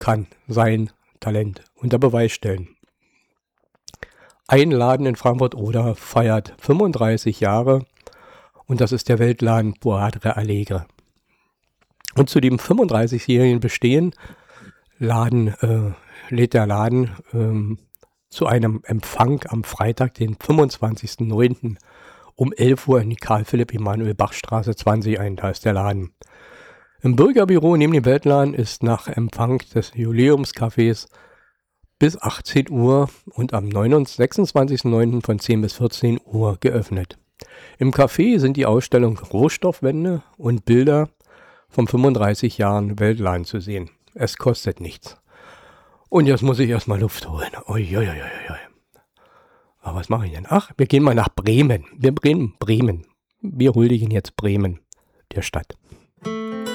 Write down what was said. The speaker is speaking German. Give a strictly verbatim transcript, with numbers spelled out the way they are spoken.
kann sein Talent unter Beweis stellen. Ein Laden in Frankfurt-Oder feiert fünfunddreißig Jahre und das ist der Weltladen Boadre Alegre. Und zu dem fünfunddreißigjährigen Bestehen Laden, äh, lädt der Laden ähm, zu einem Empfang am Freitag, den fünfundzwanzigsten neunten um elf Uhr in die Karl-Philipp-Emanuel-Bach-Straße zwanzig ein. Da ist der Laden. Im Bürgerbüro neben dem Weltladen ist nach Empfang des Jubiläumscafés bis achtzehn Uhr und am sechsundzwanzigsten neunten von zehn bis vierzehn Uhr geöffnet. Im Café sind die Ausstellung Rohstoffwände und Bilder vom fünfunddreißig Jahren Weltladen zu sehen. Es kostet nichts. Und jetzt muss ich erstmal Luft holen. Uiuiuiui. Aber was mache ich denn? Ach, wir gehen mal nach Bremen. Wir Bremen, Bremen. Wir huldigen jetzt Bremen, der Stadt.